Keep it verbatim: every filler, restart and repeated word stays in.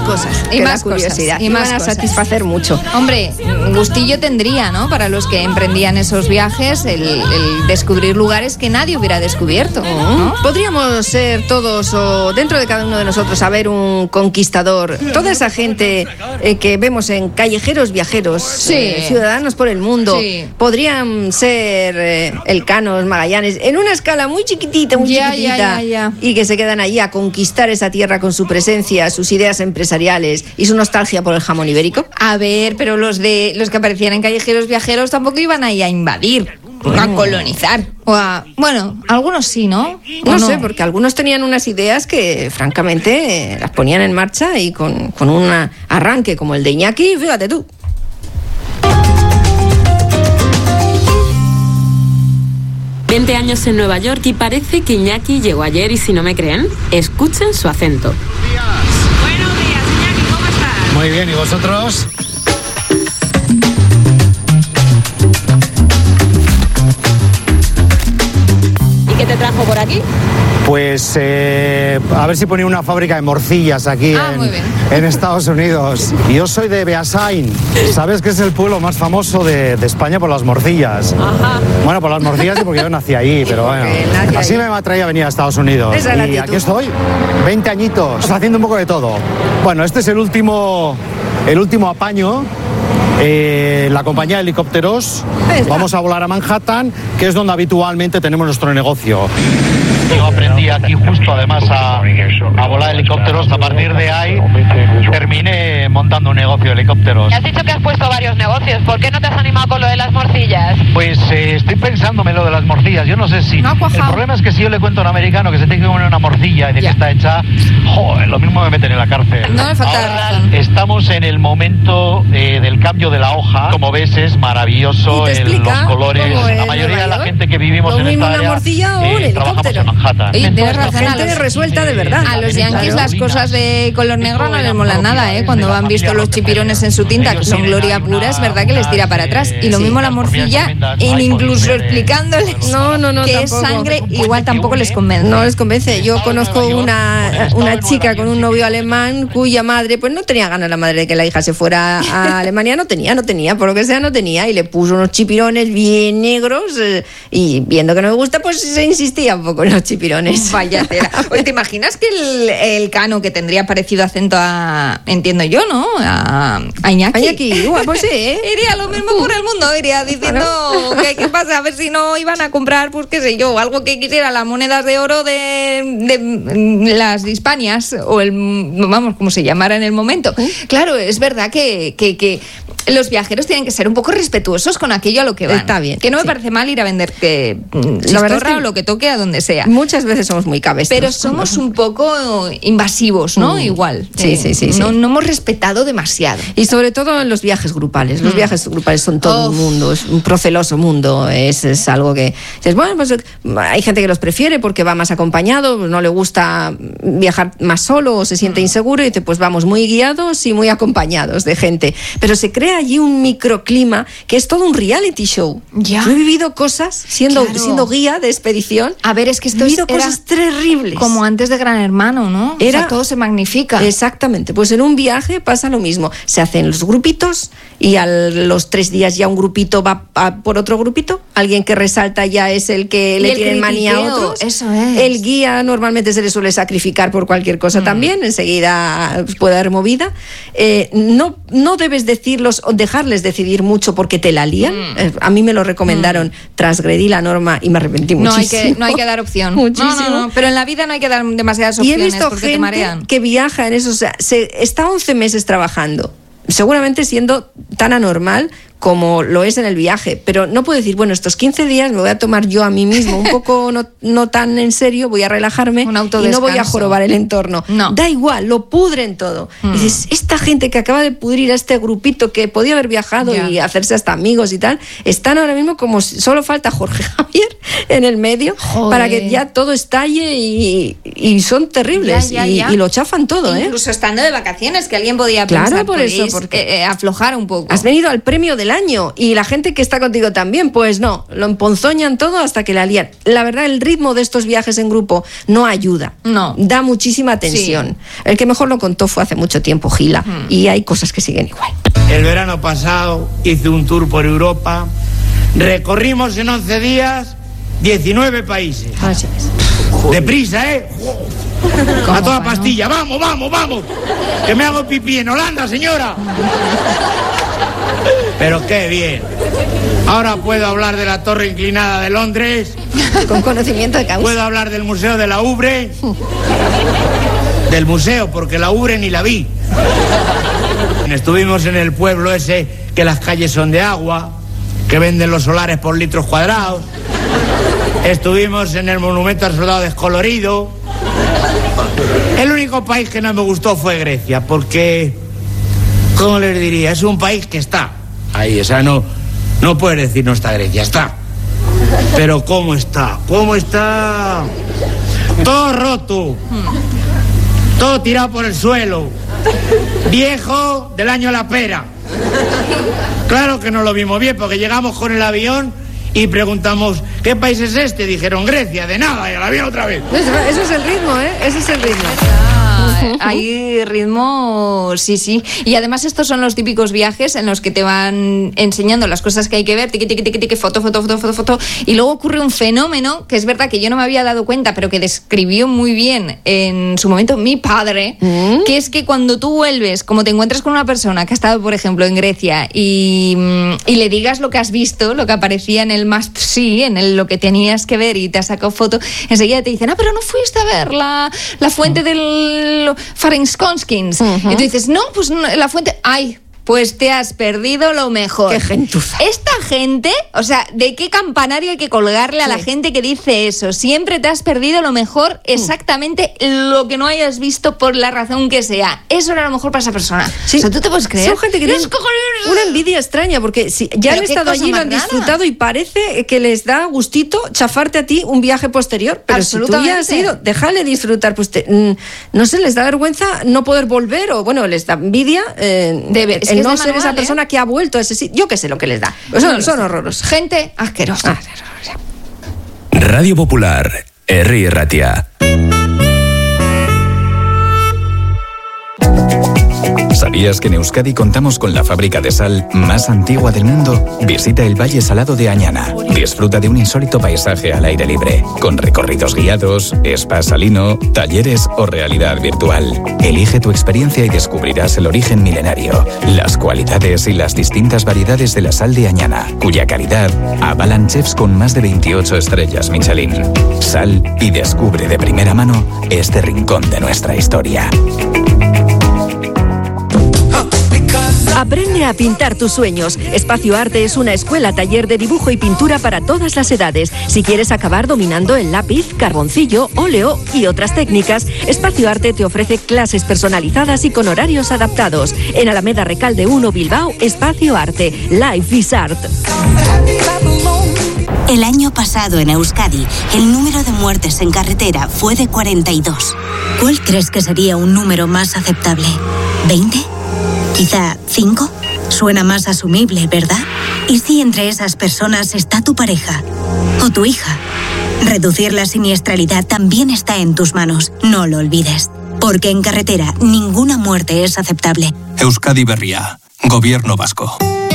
cosas. Y más curiosidad. Cosas, y más van a satisfacer mucho. Hombre, gustillo tendría, ¿no? Para los que emprendían esos viajes, el, el descubrir lugares que nadie hubiera descubierto, ¿no? Podríamos ser todos, o dentro de cada uno de nosotros, haber un conquistador. Toda esa gente eh, que vemos en callejeros viajeros, sí. eh, ciudadanos por el mundo, sí. podrían ser eh, Elcanos, Magallanes, en una escala muy chiquitita, muy ya, chiquitita, ya, ya, ya. y que se quedan allí a conquistar esa tierra con su presencia, sus ideas empresariales y su nostalgia por el jamón ibérico. A ver, pero los de los que aparecían en callejeros viajeros tampoco iban ahí a invadir, a colonizar. O a, bueno, algunos sí, ¿no? No, no sé, porque algunos tenían unas ideas que, francamente, eh, las ponían en marcha y con, con un arranque como el de Iñaki, fíjate tú. veinte años en Nueva York y parece que Iñaki llegó ayer y si no me creen, escuchen su acento. Buenos días, Iñaki, ¿cómo estás? Muy bien, ¿y vosotros? ¿Y qué te trajo por aquí? Pues eh, a ver si ponía una fábrica de morcillas aquí ah, en, en Estados Unidos. Yo soy de Beasain. ¿Sabes que es el pueblo más famoso de, de España por las morcillas? Ajá. Bueno, por las morcillas y porque yo nací ahí, pero bueno. Así me atraía venir a Estados Unidos. Y aquí estoy, veinte añitos, haciendo un poco de todo. Bueno, este es el último, el último apaño. Eh, la compañía de helicópteros. Vamos a volar a Manhattan, que es donde habitualmente tenemos nuestro negocio. Yo aprendí aquí justo además a, a volar helicópteros. A partir de ahí terminé montando un negocio de helicópteros. Has dicho que has puesto varios negocios. ¿Por qué no te has animado con lo de las morcillas? Pues eh, estoy pensándome lo de las morcillas. Yo no sé si... No, el problema es que si yo le cuento a un americano que se tiene que comer una morcilla y de ya. que está hecha, joder, lo mismo me meten en la cárcel. No me falta razón. Estamos en el momento eh, del cambio de la hoja. Como ves, es maravilloso el, los colores. La mayoría de la gente que vivimos en esta área morcilla eh, o trabajamos helicóptero. en Manhattan. Oye, tienes razón, gente a los, resuelta de verdad. A los yanquis las cosas de color negro no les molan nada, ¿eh? Cuando han visto los chipirones en su tinta, que son gloria pura, es verdad que les tira para atrás. Y lo Sí. mismo la morcilla, e incluso explicándoles No, no, no, que tampoco. es sangre, igual tampoco les convence. No les convence. Yo conozco una, una chica con un novio alemán cuya madre, pues no tenía ganas la madre de que la hija se fuera a Alemania, no tenía, no tenía, por lo que sea no tenía, y le puso unos chipirones bien negros eh, y viendo que no me gusta, pues se insistía un poco en los chipirones. Vaya tela. Oye, ¿te imaginas que el, el Cano, que tendría parecido acento a, entiendo yo, ¿no? A, a Iñaki. A Iñaki, uh, pues sí, ¿eh? Iría lo mismo por el mundo, iría diciendo que qué pasa, a ver si no iban a comprar, pues qué sé yo, algo que quisiera, las monedas de oro de, de las Hispanias, o el, vamos, como se llamara en el momento. Claro, es verdad que, que, que los viajeros tienen que ser un poco respetuosos con aquello a lo que van. Está bien. Que no me sí. parece mal ir a vender que La verdad es que o lo que toque a donde sea. Muchas veces somos muy cabestros. Pero somos un poco invasivos, ¿no? Mm. Igual. Sí, eh, sí, sí, no, sí. no hemos respetado demasiado. Y sobre todo en los viajes grupales. Los Mm. viajes grupales son todo Oh. un mundo, es un proceloso mundo. Es, es algo que dices, bueno, pues hay gente que los prefiere porque va más acompañado, no le gusta viajar más solo o se siente Mm. inseguro y dice, pues vamos muy guiados y muy acompañados de gente. Pero se crea allí un microclima que es todo un reality show. Ya. Yo he vivido cosas siendo, Claro. siendo guía de expedición. A ver, es que He esto vivido era cosas terribles. como antes de Gran Hermano, ¿no? Era- O sea, todo se magnifica. Exactamente, pues en un viaje pasa lo mismo. Se hacen los grupitos y a los tres días ya un grupito va a por otro grupito. Alguien que resalta ya es el que Y le el tienen manía a critiqueo, otros. eso es. El guía normalmente se le suele sacrificar por cualquier cosa Mm. también. Enseguida pues, puede haber movida. Eh, no, no debes decirlos o dejarles decidir mucho porque te la lían. Mm. Eh, a mí me lo recomendaron, transgredí la norma y me arrepentí no hay, muchísimo. que, no hay que dar opción. Muchísimo. No, no, no, pero en la vida no hay que dar demasiadas Y he opciones visto porque te gente marean. que viaja en eso, o sea, se, está once meses trabajando, seguramente siendo tan anormal como lo es en el viaje, pero no puedo decir, bueno, estos quince días me voy a tomar yo a mí mismo un poco no, no tan en serio, voy a relajarme Un y no voy a autodescanso. jorobar el entorno. No. Da igual, lo pudren todo. Mm. Y dices, esta gente que acaba de pudrir a este grupito que podía haber viajado Ya. y hacerse hasta amigos y tal, están ahora mismo como si solo falta Jorge Javier en el medio Joder. para que ya todo estalle y, y son terribles Ya, ya, y, ya. y lo chafan todo, ¿eh? Incluso estando de vacaciones, que alguien podía Claro, pensar, por eso, podéis, porque- eh, eh, aflojar un poco. Has venido al premio del el año. Y la gente que está contigo también, pues no, lo emponzoñan todo hasta que la lían. La verdad, el ritmo de estos viajes en grupo no ayuda. No. Da muchísima tensión. Sí. El que mejor lo contó fue hace mucho tiempo, Gila. Hmm. Y hay cosas que siguen igual. El verano pasado hice un tour por Europa. Recorrimos en once días diecinueve países. Así es. Deprisa, ¿eh? A toda pastilla. Vamos, vamos, vamos. Que me hago pipí en Holanda, señora. Pero qué bien. Ahora puedo hablar de la Torre Inclinada de Londres. Con conocimiento de causa. Puedo hablar del Museo de la Louvre. Del museo, porque la Louvre ni la vi. Estuvimos en el pueblo ese que las calles son de agua, que venden los solares por litros cuadrados. Estuvimos en el monumento al soldado descolorido. El único país que no me gustó fue Grecia, porque, ¿cómo les diría? Es un país que está ahí, o sea, no, no puedes decir no está Grecia, está. Pero ¿cómo está? ¿Cómo está? Todo roto, todo tirado por el suelo, viejo del año la pera. Claro que no lo vimos bien, porque llegamos con el avión y preguntamos, ¿qué país es este? Dijeron, Grecia, de nada, y el avión otra vez. Ese es el ritmo, ¿eh? Ese es el ritmo. Hay ritmo, sí, sí. Y además estos son los típicos viajes en los que te van enseñando las cosas que hay que ver, tiqui, tiqui, tiqui, tiqui, foto, foto, foto, foto, foto. Y luego ocurre un fenómeno que es verdad que yo no me había dado cuenta, pero que describió muy bien en su momento mi padre, ¿Mm? que es que cuando tú vuelves, como te encuentras con una persona que ha estado, por ejemplo, en Grecia y, y le digas lo que has visto, lo que aparecía en el must see, en el, lo que tenías que ver y te has sacado foto, enseguida te dicen, ah, pero no fuiste a ver la, la fuente del Farinskonskins. Uh-huh. Y tú dices, no, pues no, la fuente, ay, pues te has perdido lo mejor. Qué gentuza. Esta gente, o sea, ¿de qué campanario hay que colgarle a sí. la gente que dice eso? Siempre te has perdido lo mejor, exactamente mm. lo que no hayas visto por la razón que sea. Eso era lo mejor para esa persona. Sí. O sea, ¿tú te puedes creer? Son gente que tiene una envidia extraña, porque si ya han estado allí, lo han disfrutado rara. Y parece que les da gustito chafarte a ti un viaje posterior. Pero si tú ya has ido, déjale disfrutar. Pues te, no sé, les da vergüenza no poder volver, o bueno, les da envidia eh, de ver. El no ser manual, esa persona ¿eh? que ha vuelto a ese sitio, yo qué sé lo que les da. Pues son, no son horrorosos. Gente asquerosa. Ah, Radio Popular, Herri Ratia. ¿Sabías que en Euskadi contamos con la fábrica de sal más antigua del mundo? Visita el Valle Salado de Añana. Disfruta de un insólito paisaje al aire libre, con recorridos guiados, spa salino, talleres o realidad virtual. Elige tu experiencia y descubrirás el origen milenario, las cualidades y las distintas variedades de la sal de Añana, cuya calidad avalan chefs con más de veintiocho estrellas Michelin. Sal y descubre de primera mano este rincón de nuestra historia. Aprende a pintar tus sueños. Espacio Arte es una escuela taller de dibujo y pintura para todas las edades. Si quieres acabar dominando el lápiz, carboncillo, óleo y otras técnicas, Espacio Arte te ofrece clases personalizadas y con horarios adaptados. En Alameda Recalde uno, Bilbao, Espacio Arte. Life is Art. El año pasado en Euskadi, el número de muertes en carretera fue de cuarenta y dos. ¿Cuál crees que sería un número más aceptable? ¿veinte? ¿Quizá cinco? Suena más asumible, ¿verdad? ¿Y si entre esas personas está tu pareja o tu hija? Reducir la siniestralidad también está en tus manos, no lo olvides. Porque en carretera ninguna muerte es aceptable. Euskadi Berria, Gobierno Vasco.